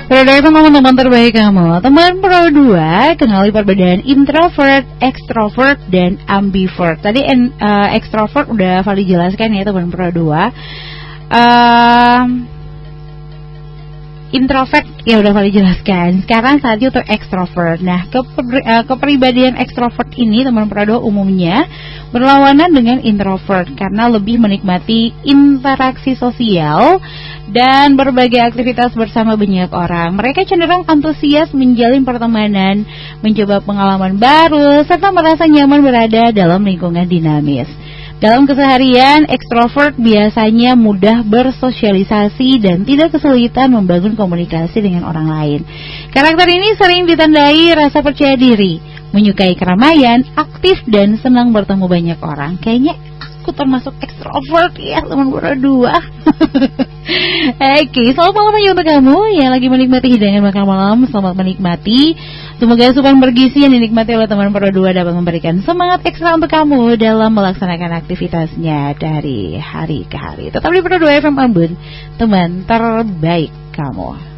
Produk itu teman-teman terbaik kamu. Teman Pro 2, kenali perbedaan introvert, extrovert, dan ambivert. Tadi extrovert udah Vali jelaskan ya teman Pro 2. Introvert ya udah Vali jelaskan. Sekarang saatnya untuk extrovert. Nah, kepribadian extrovert ini teman Pro 2 umumnya berlawanan dengan introvert karena lebih menikmati interaksi sosial dan berbagai aktivitas bersama banyak orang. Mereka cenderung antusias menjalin pertemanan, mencoba pengalaman baru, serta merasa nyaman berada dalam lingkungan dinamis. Dalam keseharian, ekstrovert biasanya mudah bersosialisasi dan tidak kesulitan membangun komunikasi dengan orang lain. Karakter ini sering ditandai rasa percaya diri, menyukai keramaian, aktif dan senang bertemu banyak orang. Kayaknya aku termasuk ekstrovert ya teman Pro 2. Oke, selamat malam aja untuk kamu yang lagi menikmati hidangan makan malam. Selamat menikmati. Semoga asupan bergizi yang dinikmati oleh teman Pro 2 dapat memberikan semangat ekstra untuk kamu dalam melaksanakan aktivitasnya dari hari ke hari. Tetap di Pro 2 FM Ambon, teman terbaik kamu.